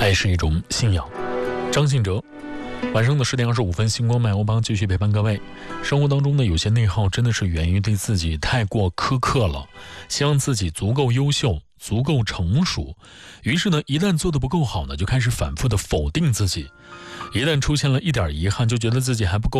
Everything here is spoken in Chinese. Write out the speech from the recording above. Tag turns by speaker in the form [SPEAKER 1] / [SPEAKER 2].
[SPEAKER 1] 也是一种信仰。张信哲，晚上的10点25分，星光漫游帮继续陪伴各位。生活当中呢，有些内耗真的是源于对自己太过苛刻了，希望自己足够优秀，足够成熟，于是呢，一旦做得不够好呢，就开始反复的否定自己，一旦出现了一点遗憾，就觉得自己还不够